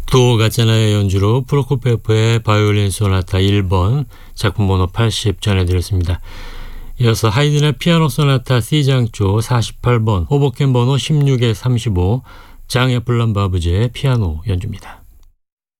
두오 가짜나의 연주로 프로코피예프의 바이올린 소나타 1번 작품 번호 80 전해드렸습니다. 이어서 하이든의 피아노 소나타 C장조 48번 호보켄 번호 16-35 장애플란 바브제의 피아노 연주입니다.